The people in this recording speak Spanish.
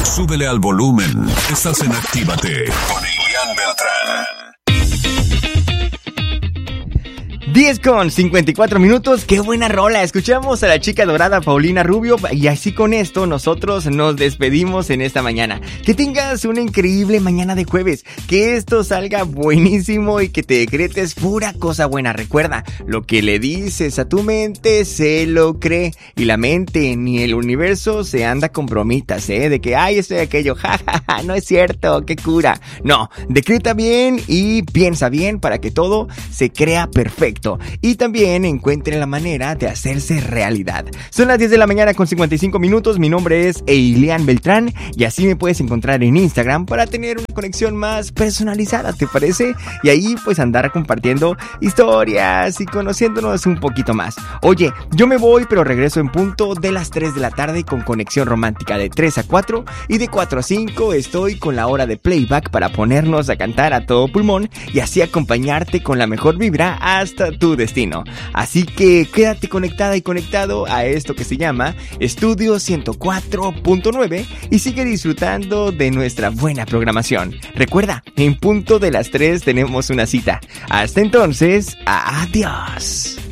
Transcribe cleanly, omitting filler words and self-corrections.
súbele al volumen. Estás en Actívate con Ilian Beltrán. 10:54. Qué buena rola. Escuchamos a la chica dorada Paulina Rubio. Y así con esto nosotros nos despedimos en esta mañana. Que tengas una increíble mañana de jueves. Que esto salga buenísimo y que te decretes pura cosa buena. Recuerda, lo que le dices a tu mente se lo cree. Y la mente ni el universo se anda con bromitas, de que, ay, esto y aquello. Ja, no es cierto, qué cura. No, decreta bien y piensa bien para que todo se crea perfecto. Y también encuentre la manera de hacerse realidad. Son las 10 de la mañana con 55 minutos. Mi nombre es Ilian Beltrán y así me puedes encontrar en Instagram para tener una conexión más personalizada, ¿te parece? Y ahí pues andar compartiendo historias y conociéndonos un poquito más. Oye, yo me voy, pero regreso en punto de las 3 de la tarde con Conexión Romántica de 3 a 4 y de 4 a 5 estoy con la hora de playback para ponernos a cantar a todo pulmón y así acompañarte con la mejor vibra hasta tu destino. Así que quédate conectada y conectado a esto que se llama Estudio 104.9 y sigue disfrutando de nuestra buena programación. Recuerda, en punto de las 3 tenemos una cita. Hasta entonces, adiós.